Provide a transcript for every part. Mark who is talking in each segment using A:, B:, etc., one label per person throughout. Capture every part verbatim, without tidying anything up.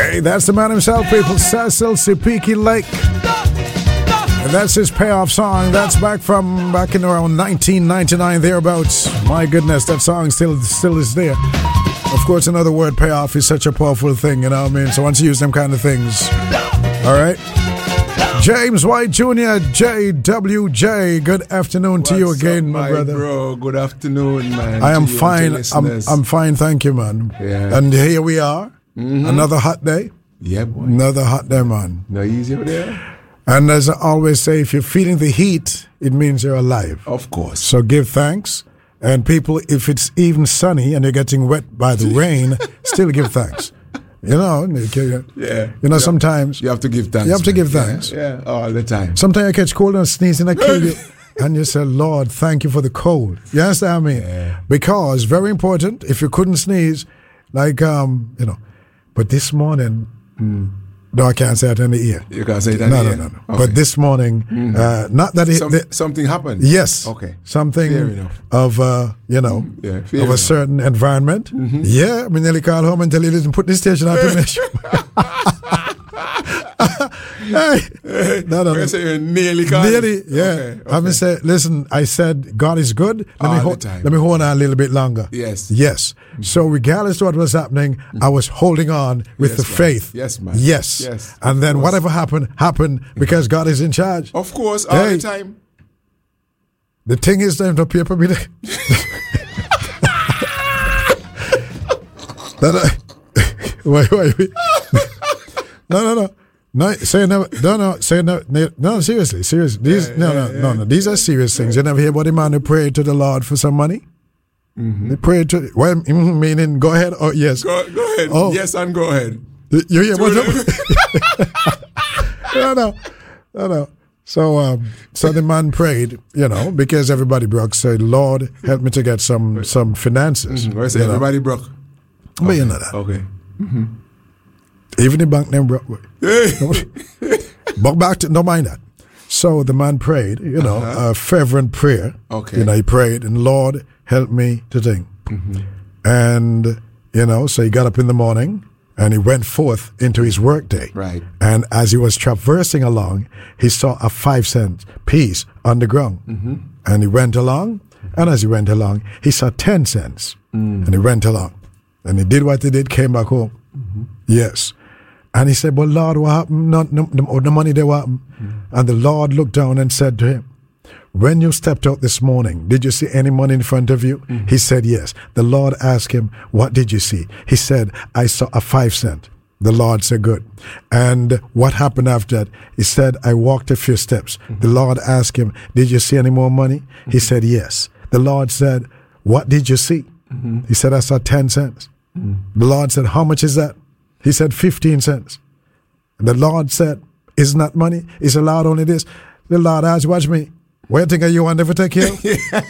A: Hey, that's the man himself, people. Cecil Sipiki Lake. And that's his payoff song. That's back from back in around nineteen ninety-nine, thereabouts. My goodness, that song still still is there. Of course, another word, payoff, is such a powerful thing, you know what I mean? So once you use them kind of things. All right. James White Junior, J W J, good afternoon to What's you again,
B: up,
A: my,
B: my
A: brother.
B: Bro, good afternoon, man.
A: I am fine. I'm, I'm fine, thank you, man.
B: Yeah.
A: And here we are. Mm-hmm. Another hot day.
B: Yeah, boy.
A: Another hot day, man.
B: No easy over there.
A: And as I always say, if you're feeling the heat, it means you're alive.
B: Of course.
A: So give thanks. And people, if it's even sunny and you're getting wet by the rain, still give thanks. You know,
B: yeah.
A: You know, sometimes
B: you have to give thanks.
A: You have to
B: man.
A: give thanks.
B: Yeah, yeah, all the time.
A: Sometimes I catch cold and sneeze and I kill you. And you say, Lord, thank you for the cold. You understand me?
B: Yeah.
A: Because very important, if you couldn't sneeze, like, um, you know, but this morning, mm. no, I can't say it in the ear.
B: You can't say it in
A: no,
B: the
A: no,
B: ear?
A: No, no, no.
B: Okay.
A: But this morning, mm-hmm. uh, not that it...
B: Some,
A: the,
B: something happened?
A: Yes.
B: Okay.
A: Something of, uh, you know,
B: yeah,
A: of
B: enough.
A: a certain environment. Mm-hmm. Yeah, I mean, nearly call home and tell you, listen, put this station out to measure. Hey. No, no, no.
B: I say you're nearly called.
A: Nearly, yeah.
B: Okay, okay.
A: I mean, say, listen, I said God is good. Let
B: All
A: me hold, let me hold on a little bit longer.
B: Yes.
A: Yes. Mm-hmm. So regardless of what was happening, mm-hmm. I was holding on with
B: yes,
A: the
B: man.
A: faith.
B: Yes, man.
A: Yes.
B: Yes.
A: And then whatever happened, happened because God is in charge.
B: Of course, all
A: hey,
B: the time.
A: The thing is, them to paper me there. no, no. Wait, wait, wait. No, no, no. No, say never. No, no. Say no. No, seriously, seriously. These,
B: yeah,
A: no,
B: yeah,
A: no,
B: yeah,
A: no, no. These are serious things. You never hear about the man who prayed to the Lord for some money?
B: Mm-hmm.
A: They prayed to. Well, meaning, go ahead. Oh, yes.
B: Go, go ahead. Oh. Yes, and go ahead.
A: You hear what? No, no, no, no. So, um, so the man prayed, you know, because everybody broke. Said, Lord, help me to get some some finances.
B: Mm-hmm. I say everybody
A: know?
B: broke.
A: But okay. You know that.
B: Okay. Mm-hmm.
A: Even the bank name broke. But back to, don't mind that. So the man prayed, you know, uh-huh. a fervent prayer.
B: Okay.
A: You know, he prayed, and Lord, help me to think.
B: Mm-hmm.
A: And, you know, so he got up in the morning and he went forth into his work day.
B: Right.
A: And as he was traversing along, he saw a five cent piece on the ground.
B: Mm-hmm.
A: And he went along, and as he went along, he saw ten cents. Mm. And he went along. And he did what he did, came back home. Mm-hmm. Yes. And he said, but Lord, what happened? No, no, no, the money there, what happened? Mm-hmm. And the Lord looked down and said to him, when you stepped out this morning, did you see any money in front of you? Mm-hmm. He said, yes. The Lord asked him, what did you see? He said, I saw a five cent. The Lord said, good. And what happened after that? He said, I walked a few steps. Mm-hmm. The Lord asked him, did you see any more money? Mm-hmm. He said, yes. The Lord said, what did you see? Mm-hmm. He said, I saw ten cents. Mm-hmm. The Lord said, how much is that? He said, fifteen cents. And the Lord said, isn't that money? He said, Lord, only this. The Lord asked, watch me. Where you think you want never take care of?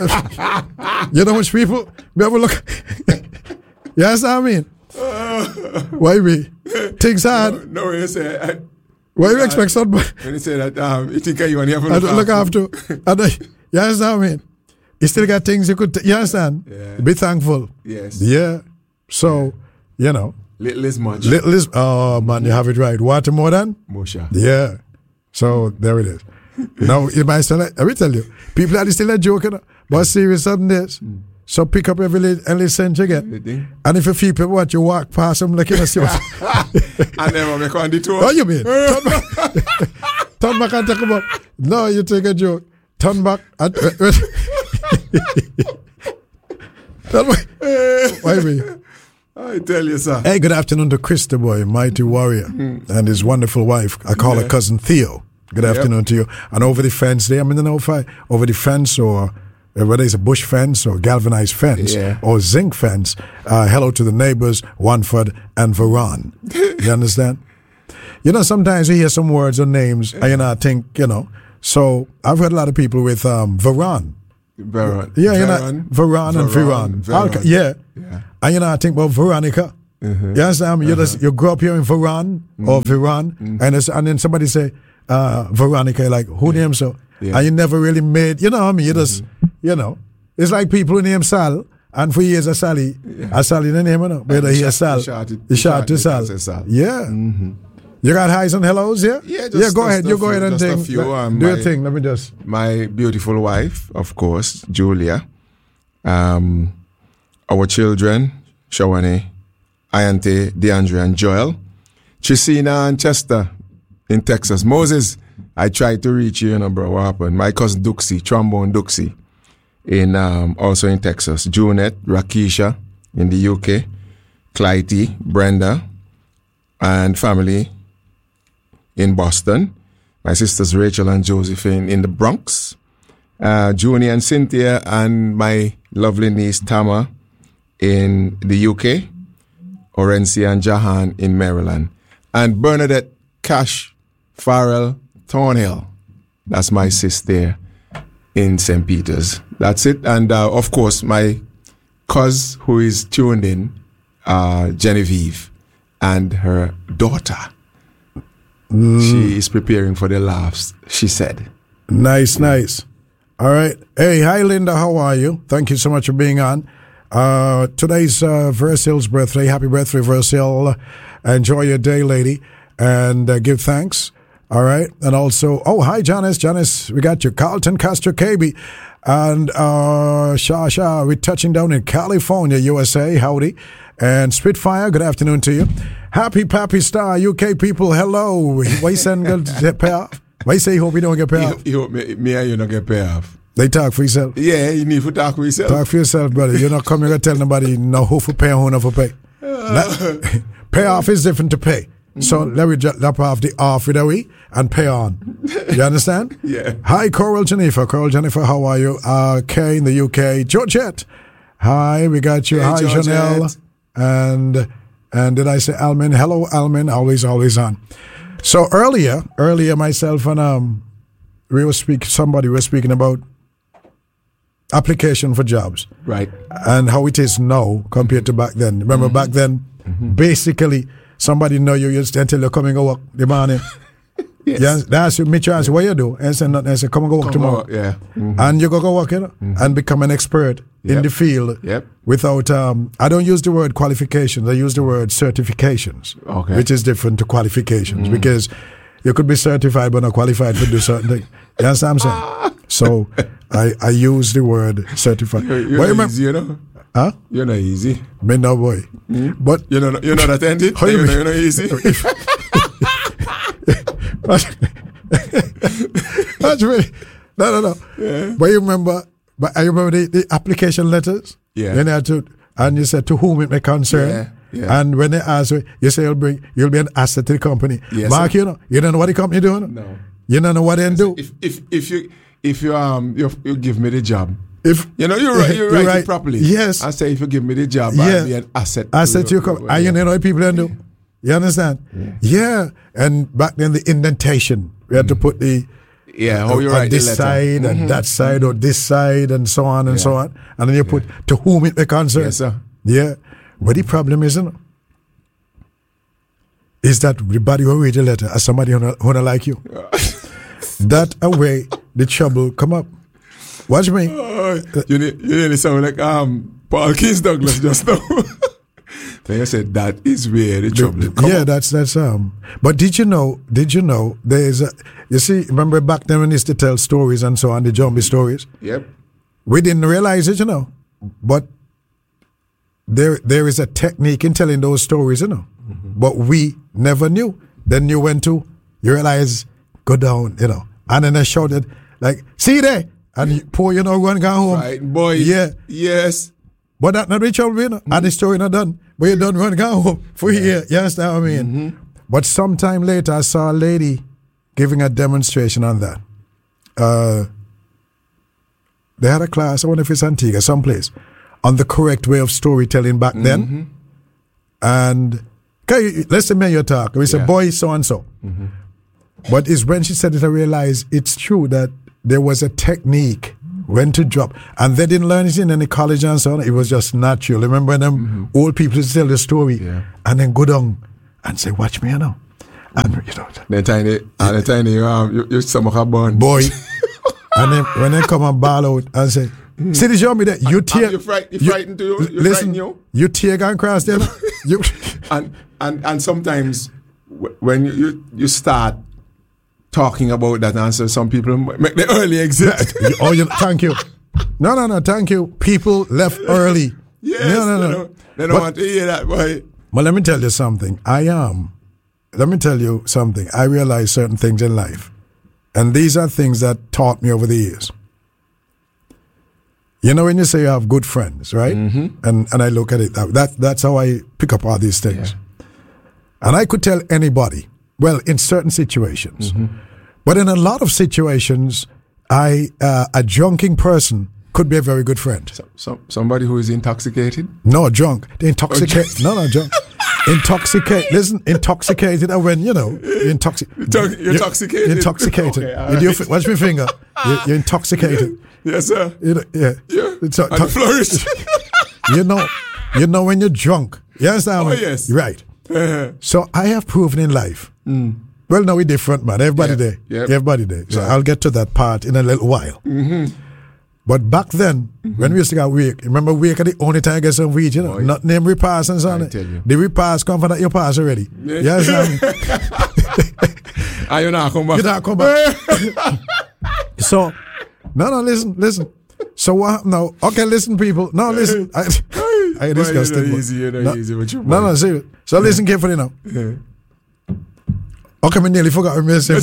A: You know which people? Me have a look. Yes, I mean. Why me? Things hard.
B: No, no, you say. I,
A: Why you expect somebody?
B: When you say that, um, you think you want to
A: look, look after. And I, you understand what I mean? You still got things you could, t- you understand?
B: Yeah.
A: Be thankful.
B: Yes.
A: Yeah. So, yeah. You know.
B: Little is much.
A: Little is, oh man, you have it right. Water more than?
B: Mosha.
A: Yeah. So, there it is. Now, you might say, like, let me tell you, people are still a joke, you know, but serious something this. Mm. So, pick up every little, every cent you get. And if you feel people what you walk past them, like you know, see what.
B: I never make on the tour.
A: What you mean? Turn back, turn back and talk about. No, you take a joke. Turn back and. Turn back. Why me?
B: I tell you, sir.
A: Hey, good afternoon to Chris the boy, mighty warrior, mm. and his wonderful wife. I call yeah. her cousin Theo. Good yep. afternoon to you. And over the fence there, I mean, I don't know if I, over the fence or whether it's a bush fence or galvanized fence
B: yeah.
A: or zinc fence, uh, hello to the neighbors, Wanford and Varon. You understand? You know, sometimes you hear some words or names, yeah. and you know, I think, you know, so I've heard a lot of people with um, Varon.
B: Varon.
A: Yeah, you know, Varon and Viron.
B: Varon.
A: Yeah.
B: yeah.
A: And you know, I think about Veronica. Mm-hmm. You understand? I mean, uh-huh. you, just, you grew up here in Varon mm-hmm. or Viron, mm-hmm. and, and then somebody say, Uh, Veronica, like, who
B: yeah.
A: named so?
B: Yeah.
A: And you never really made, you know what I mean? You just, mm-hmm. you know, it's like people who name Sal, And for years, a Sally, a Sally in the name, you know. Whether he a Sal, he shot to Sal. Yeah. Mm-hmm. You got highs and hellos, yeah?
B: Yeah, just,
A: yeah, go
B: just
A: ahead. You go
B: few,
A: ahead and
B: just
A: think.
B: a few, um,
A: do
B: my,
A: your thing. Let me just.
B: My beautiful wife, of course, Julia. Um, our children, Shawnee, Ayante, DeAndre, and Joel. Chisina and Chester in Texas. Moses, I tried to reach you, you know, bro. What happened? My cousin Duxie, trombone Duxie, in um, also in Texas. Junette, Rakisha in the U K. Clytie, Brenda, and family in Boston. My sisters Rachel and Josephine in the Bronx. Uh, Junie and Cynthia and my lovely niece Tama in the U K. Orency and Jahan in Maryland. And Bernadette Cash Farrell Thornhill. That's my sister in Saint Peter's. That's it. And uh, of course, my cuz who is tuned in, uh, Genevieve, and her daughter. Mm. She is preparing for the laughs, she said.
A: Nice, nice. All right. Hey, hi, Linda. How are you? Thank you so much for being on. Uh, today's uh, Versil's birthday. Happy birthday, Versil. Enjoy your day, lady, and uh, give thanks. All right. And also, oh, hi, Janice. Janice, we got you. Carlton Castro K B. And uh, Sha Sha, we're touching down in California, U S A. Howdy. And Spitfire, good afternoon to you. Happy Pappy Star, U K people, hello. Why send get pay off? Why say you hope you don't get paid off?
B: You hope me, me and you don't get paid off.
A: They talk for yourself.
B: Yeah, you need to talk for yourself.
A: Talk for yourself, brother. You're not coming to tell nobody no who for pay and who not for pay. Uh. Pay off is different to pay. Mm-hmm. So let me just drop off the off with a we and pay on. You understand?
B: Yeah.
A: Hi, Coral Jennifer. Coral Jennifer, how are you? Uh, Kay in the U K. Georgette. Hi, we got you.
B: Hey,
A: hi,
B: Georgette.
A: Janelle. And and did I say Almin? Hello, Almin. Always, always on. So earlier, earlier myself and um, we were speak. Somebody was speaking about application for jobs,
B: right?
A: And how it is now compared to back then. Remember, mm-hmm. back then, mm-hmm. basically somebody know you just until you're coming to work the morning. Yes. Yeah, that's you. Me chance. What you do? And say nothing. And say come and go work come tomorrow.
B: Out, yeah, mm-hmm.
A: And you go go work, you know, mm-hmm. and become an expert yep. in the field.
B: Yep.
A: Without um, I don't use the word qualifications. I use the word certifications,
B: okay.
A: which is different to qualifications
B: mm-hmm.
A: because you could be certified but not qualified to do certain things. You understand what I'm saying? So I, I use the word certified.
B: You're, you're
A: but
B: not
A: remember,
B: easy, you know?
A: Huh?
B: You're not easy.
A: Me no boy.
B: Mm-hmm.
A: But
B: you're not you're not attentive.
A: How
B: you
A: you
B: know, you're not easy.
A: That's really, no, no, no.
B: Yeah.
A: But you remember, but I remember the, the application letters.
B: Yeah.
A: Then you had to, and you said to whom it may concern.
B: Yeah. Yeah.
A: And when they ask you, you say you'll bring, you'll be an asset to the company.
B: Yes,
A: Mark,
B: sir.
A: you know, you don't know what the company doing.
B: No.
A: You don't know what they do.
B: If if if you if you um you, you give me the job.
A: If
B: you know you write you
A: you're
B: write
A: right.
B: it properly.
A: Yes.
B: I say if you give me the job,
A: yeah.
B: I'll be an asset.
A: Asset to your company. And you know what people don't do.
B: Yeah.
A: You understand?
B: Yeah.
A: yeah. And back then the indentation, we had mm. to put the
B: yeah, how you
A: on
B: write
A: this
B: the
A: side
B: mm-hmm.
A: and that side or this side and so on and
B: yeah.
A: so on. And then you put
B: yeah.
A: to whom it may concern.
B: Yes, sir.
A: Yeah. But the problem is, you know, is that everybody who read the letter as somebody who not, who not like you. That away the trouble come up. Watch me.
B: Uh, you need you need to sound like um Paul Kings Douglas just now. Then you said that is where the trouble
A: the,
B: come
A: Yeah,
B: up.
A: that's that's um but did you know did you know there's a you see, remember back then when they used to tell stories and so on, the zombie stories?
B: Yep.
A: We didn't realize it, you know. But there there is a technique in telling those stories, you know. Mm-hmm. But we never knew. Then you went to, you realize, go down, you know. And then they shouted, like, see there! And you, poor, you know, run go home.
B: Right, boy.
A: Yeah.
B: Yes.
A: But that not reach out, you know. Mm-hmm. And the story not done. But you done run go home for yeah. here. You understand what I mean? Mm-hmm. But sometime later, I saw a lady giving a demonstration on that. Uh, they had a class, I wonder if it's Antigua, someplace, on the correct way of storytelling back mm-hmm. then. And okay, let's say me you talk. We say, yeah. boy, so and so. Mm-hmm. But it's when she said it, I realized it's true that there was a technique when to drop. And they didn't learn it in any college and so on. It was just natural. Remember when them mm-hmm. old people used to tell the story
B: yeah.
A: and then go down and say, watch me, you know. And you know.
B: The tiny, and the tiny, um, you, you stomach a bun.
A: Boy. And then when they come and bawl out and say, See the job me there. You tear.
B: You fright, you frightened to you. You
A: Listen,
B: frighten you.
A: you tear gun cross there. you.
B: And and and sometimes w- when you, you you start talking about that answer, some people make the early exit.
A: Oh, you, thank you. No, no, no, thank you. People left early.
B: Yes,
A: no, no, no.
B: They don't, they don't
A: but,
B: want to hear that, boy.
A: But let me tell you something. I am. Let me tell you something. I realize certain things in life. And these are things that taught me over the years. You know, when you say you have good friends, right?
B: Mm-hmm.
A: And and I look at it, that that's how I pick up all these things. Yeah. And I could tell anybody, well, in certain situations. Mm-hmm. But in a lot of situations, I uh, a drunken person could be a very good friend.
B: So, so, somebody who is intoxicated?
A: No, drunk. The intoxicated. no, no, drunk. Intoxicated. Listen, intoxicated. And when, you know, you're, intoxi-
B: Intox- you're intoxicated.
A: You're intoxicated.
B: Okay,
A: you do, watch my finger. You're, you're intoxicated.
B: Yes, sir.
A: You know, yeah.
B: Yeah.
A: So,
B: and to- flourish.
A: you know, you know when you're drunk. You understand?
B: Oh, yes.
A: Right.
B: Uh-huh.
A: So I have proven in life.
B: Mm.
A: Well, no, we're different, man. Everybody
B: Yep.
A: there.
B: Yep.
A: Everybody there. So
B: Yeah.
A: I'll get to that part in a little while.
B: Mm-hmm.
A: But back then, mm-hmm. when we used to get wake, remember wake are the only time I get some weed, you know,
B: oh,
A: not name repass and so on. The repass come from that your pass already.
B: Yeah.
A: Yes, um,
B: and you not come back.
A: you not come back. So, no, no, listen, listen. So what happened now? Okay, listen, people. No, listen. I, I disgusted.
B: You're not easy, you're not
A: no,
B: easy with you,
A: no, no, see. So yeah. Listen carefully now.
B: Yeah.
A: Okay, I nearly forgot what I said.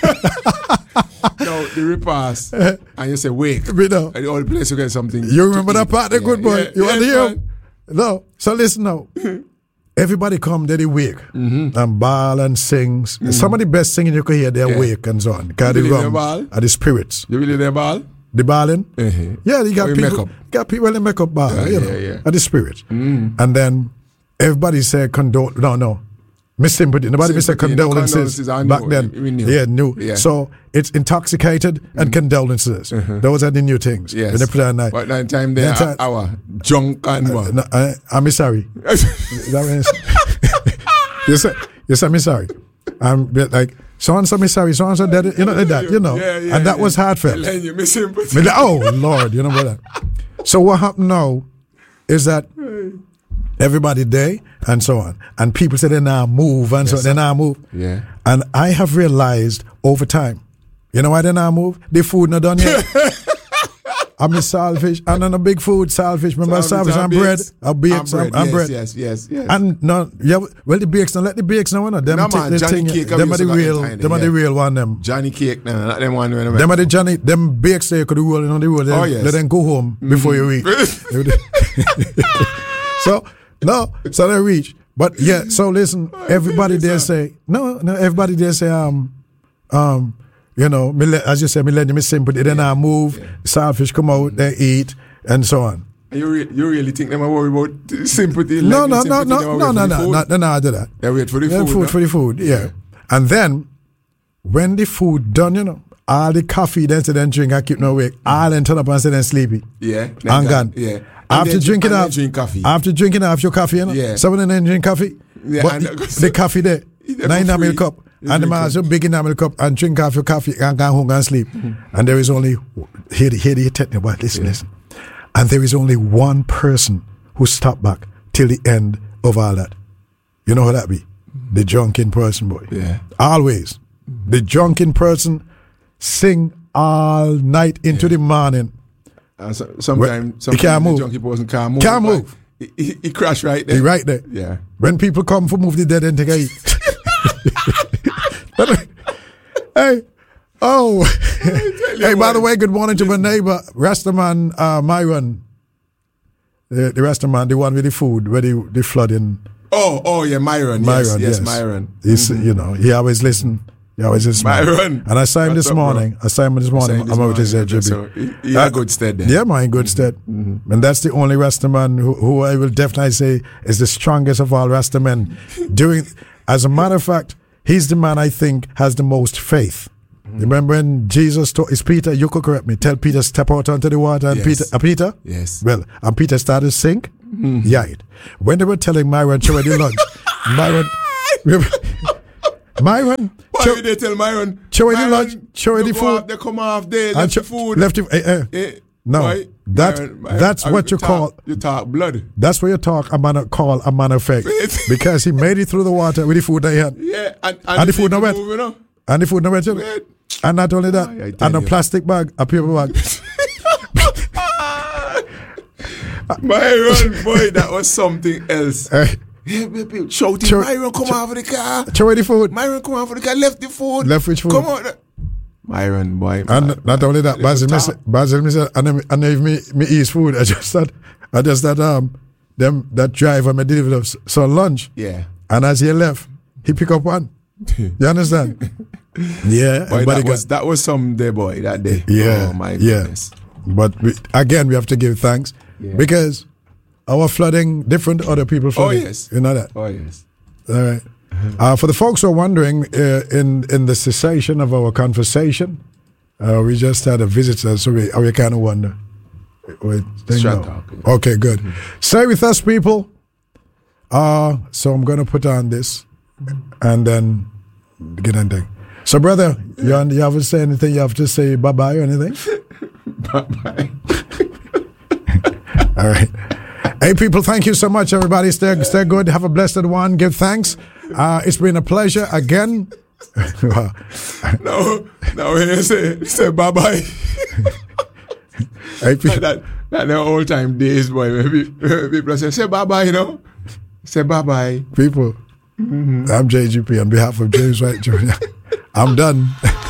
B: No, the repass. And you say, wake.
A: You know,
B: and the only place you get something.
A: You remember that part, the
B: yeah,
A: good boy?
B: Yeah,
A: you want to
B: yes,
A: hear?
B: Man.
A: No. So listen now. Everybody come, they wake
B: mm-hmm.
A: and ball and sings. Mm-hmm. Some of the best singing you could hear, they're
B: yeah.
A: wake and so on. Because
B: you
A: the
B: believe
A: rum
B: ball?
A: are the spirits.
B: You believe they ball?
A: The balling?
B: Uh-huh.
A: Yeah, you got
B: or
A: people.
B: Makeup.
A: Got people in makeup bar,
B: yeah,
A: you know,
B: yeah, yeah.
A: are the spirit.
B: Mm.
A: And then everybody said condol. No, no. Miss sympathy. Nobody said condolences,
B: condolences
A: back
B: knew.
A: then.
B: We knew.
A: Yeah, new.
B: Yeah.
A: So it's intoxicated and mm. condolences. Uh-huh. Those are the new things.
B: Yes.
A: When they put on night.
B: But that time they are our junk and what?
A: Uh, no, I, I'm sorry. you say, you say me sorry. I'm like, so and so me sorry, so and so that, you know, like that, you know.
B: Yeah, yeah,
A: and that
B: yeah.
A: was heartfelt.
B: And you miss sympathy.
A: Like, oh, Lord, you know what that. So what happened now is that everybody there and so on. And people say they now move and yes, so they now move.
B: Yeah.
A: And I have realized over time, you know why they now move? The food not done yet. I'm a salvage and then a big food, salvage. Remember salvage, salvage and bread? A bakes and, and bread.
B: Yes, yes, yes.
A: And no, yeah, well the bakes, now let the bakes now, no, them,
B: no,
A: t-
B: man,
A: the
B: Johnny
A: thing,
B: Cake,
A: them are the real, them yeah. are the real one, them.
B: Johnny Cake, no, not them one.
A: Them are the Johnny, them bakes they could roll, you know, they roll. They,
B: oh, yes.
A: Let them go home mm-hmm. before you eat. So, no, so they reach. But yeah, so listen, everybody there say, no, no, everybody there say, um, um, you know, me let, as you said, me let them sympathy, then I move, yeah. Saltfish come out, they eat, and so on.
B: You, re- you really think them are worried about sympathy?
A: No, no,
B: sympathy,
A: no, no, no, no, no, no, no, no, I do that.
B: They wait for the
A: they
B: food.
A: food
B: no?
A: for the food, yeah. yeah. And then, when the food done, you know, all the coffee, then say then drink, I keep no awake, all then turn up and say then sleepy.
B: Yeah.
A: And gone.
B: Yeah.
A: After
B: and
A: drinking
B: and
A: up,
B: drink coffee.
A: after drinking half your coffee, you know,
B: yeah.
A: someone then drink coffee.
B: Yeah,
A: but
B: and
A: the, the coffee there, nine enamel cup, and the man has a big enamel cup and drink half your coffee and go home and sleep. Mm-hmm. And there is only, here, here the technical, but listen, yeah. listen. And there is only one person who stopped back till the end of all that. You know who that be? Mm-hmm. The drunken person, boy.
B: Yeah.
A: Always. Mm-hmm. The drunken person sing all night into yeah. the morning.
B: And so, sometimes,
A: he can't move.
B: The junkie person can't move.
A: Can't move.
B: He, he, he crash right there.
A: He right there.
B: Yeah.
A: When people come for move the dead and take a eat. Hey, oh. Hey, by the way, good morning to my neighbor, Rastaman uh, Myron. The, the Rastaman, the one with the food, where the, the flooding.
B: Oh, oh yeah, Myron.
A: Myron,
B: yes, yes,
A: yes.
B: Myron.
A: He's,
B: mm-hmm.
A: you know, he always listen. He always listen.
B: Myron.
A: And I saw him
B: What's
A: this
B: up,
A: morning.
B: Bro?
A: I saw him this morning.
B: This
A: I'm out his
B: morning,
A: so
B: he, he uh, in good stead then.
A: Yeah, man, in good stead. Mm-hmm. And that's the only Rastaman who, who I will definitely say is the strongest of all Rastamen. Doing, as a matter of fact, he's the man I think has the most faith. Mm-hmm. Remember when Jesus told, is Peter, you could correct me, tell Peter step out onto the water and
B: yes.
A: Peter, uh, Peter?
B: Yes.
A: Well, and Peter started to sink? Mm-hmm. Yeah. When they were telling Myron, show her the lunch, Myron, Myron,
B: why
A: show,
B: they tell Myron?
A: Show her the lunch, show her the food.
B: Off, they come off there, left
A: cho-
B: the food.
A: Left the, uh, uh,
B: eh,
A: No,
B: Boy,
A: that
B: Myron, Myron,
A: that's
B: I-
A: what you
B: talk,
A: call.
B: You talk blood.
A: That's what you talk a man of call a man of faith because he made it through the water with the food that he had,
B: Yeah, and, and,
A: And the food not wet.
B: move, you know?
A: and the food no wet, you know?
B: Wet.
A: And not only that,
B: Boy, I tell
A: and a
B: you.
A: plastic bag, a paper bag.
B: Myron, boy, that was something else.
A: Hey,
B: Yeah, baby, shouting,
A: Cho-
B: Myron, come out of the car.
A: throw away the food.
B: Myron, come out of the car. Left the food.
A: Left which food?
B: Come on. Myron, boy.
A: And not only that, Basil, me, say- Basil, me said, and then, and then if me, me eat food, I just that, I just that um, them that driver me delivered us some lunch,
B: Yeah.
A: and as he left, he pick up one. You understand? Yeah,
B: Boy,
A: everybody
B: that was, that was some day, boy, that day.
A: Yeah,
B: Oh, my
A: yeah.
B: goodness.
A: But we, again, we have to give thanks
B: Yeah.
A: because our flooding different to other people flooding.
B: yes.
A: You know that.
B: Oh, yes.
A: All right. Uh, for the folks who are wondering, uh, in in the cessation of our conversation, uh, we just had a visitor, so we, we kind of wonder. Wait, they
B: Straight
A: know.
B: talk, yeah.
A: Okay, good. Stay with us, people. Uh, so I'm going to put on this and then get anything. So, brother, you, you haven't said anything? You have to say bye-bye or anything?
B: Bye-bye.
A: All right. Hey, people, thank you so much, everybody. Stay, stay good. Have a blessed one. Give thanks. Uh, it's been a pleasure again.
B: No, no, when you say, say bye-bye.
A: Hey, people,
B: that, that the old time days, boy. Maybe people say, say bye-bye, you know? Say bye-bye.
A: people I'm J G P on behalf of James White Junior I'm done.